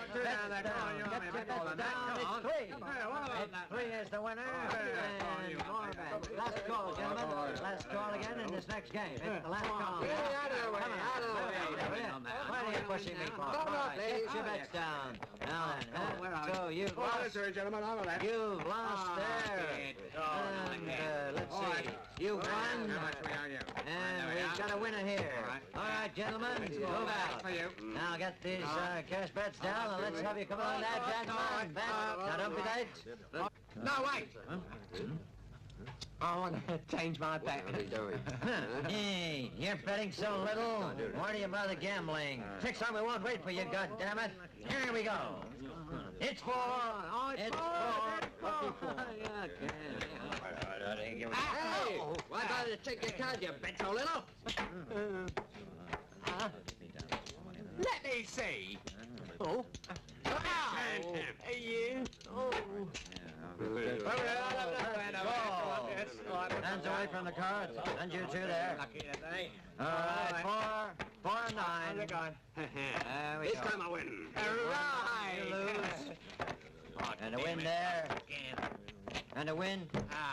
down there. Come on, you want me to bet more than that? Come on. It's 3. Hey, what about that? 3 is the winner. And more bets. Last call, gentlemen. Last call again in this next game. It's the last call. Get out of the way, Come on. out of the way. What are you pushing me for? Come on, All right, please. get your bets down. Now then, Where are so you? you've Oh, lost. sorry, gentlemen, I'm on that. You've lost there. And let's see. You won. How much we owe you? And we've got a winner here. All right, gentlemen, move out. For you. Now get these cash bets down, and let's have you come on there, gentlemen. Bet. Now don't be late. No, wait. I want to change my bet. Hey, you're betting so little. Why do you bother gambling? Next time we won't wait for you, goddammit. Here we go. It's 4. It's 4. Hey, why don't you take your card, you bet so little? Let me see. Oh. You. Hands away from the cards. And you two there. Lucky today. All right, 4 and 9. How's it going? There we This go. time I win. Right. You lose. And a win there. And a win.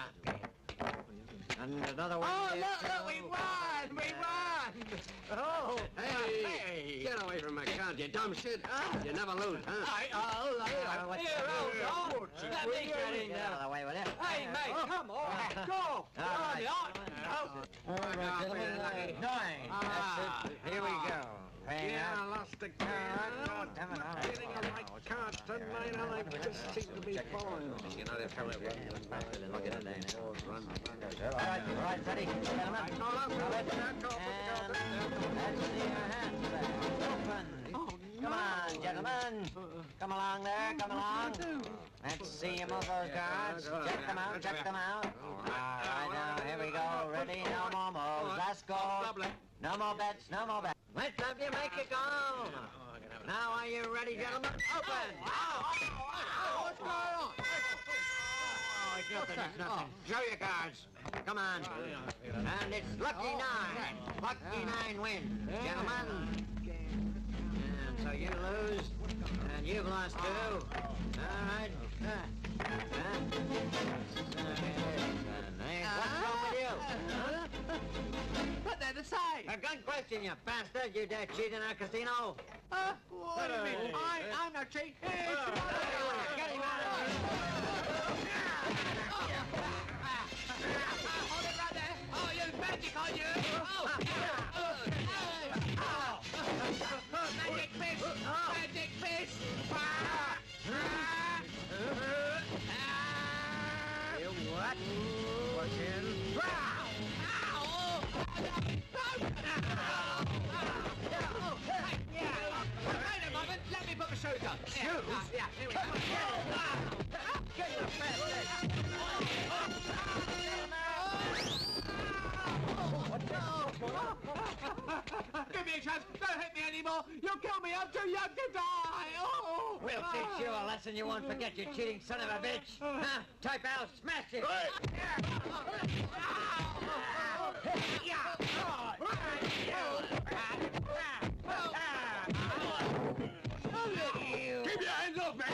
And another win. Oh, here. look, we won! We won! Oh, Hey, get away from my card, you dumb shit. You never lose, huh? what's Here, that? let me get in Get out of the way with it. Hey, mate, come on, go! All right. Oh, 9. That's it. Here we go. Paying Yeah, I out. lost the card. Damn it, all I'm right. getting the right card tonight, and I just seem to be falling. You know, they're probably look at it now. All right, steady, gentlemen. And let's see your hands there. Open. Come on, gentlemen. Come along there, come along. Let's see you move those cards. Check them out, check them out. All right, now, here we go. Ready, no more moves. Last call. No more bets, no more bets. Let's have you make it go. Now, are you ready, gentlemen? Open. What's going on? Oh, it's nothing, it's nothing. Show your cards. Come on. And it's Lucky 9. Lucky 9 wins, gentlemen. And so you lose, and you've lost 2. All right. What's wrong with you? Put that aside. A gun question, you bastard. You dare cheat in our casino? What do you mean? I'm not cheating. Get him out of here. Hold it right there. Oh, you magic, are you? Magic fish! Magic fish! You what? What's in? Wait a moment, let me put my shoes on. Shoes? Yeah, here we go. Get your Give me a chance. Don't hit me anymore. You'll kill me. I'm too young to die. Oh. We'll teach you a lesson you won't forget, you cheating son of a bitch. Huh? Type out, smash it. Keep your hands off me.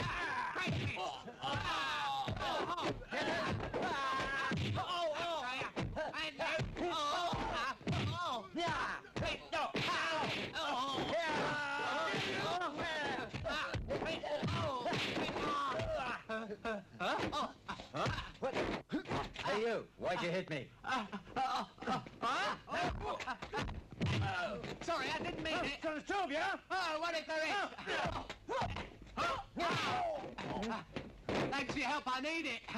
Hey, you. Why'd you hit me? Sorry, I didn't mean it. So there's 2 of you? Oh, what if there is? Thanks for your help. I need it.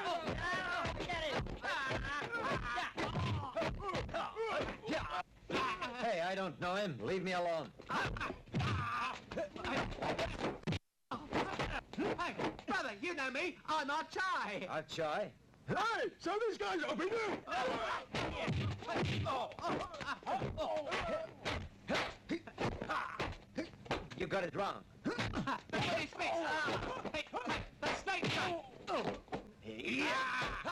Hey, I don't know him. Leave me alone. Hey, brother, you know me. I'm Archai. I'll try. Hey, so this guy's up in there. You got it wrong. It's me. Hey, the snake's up.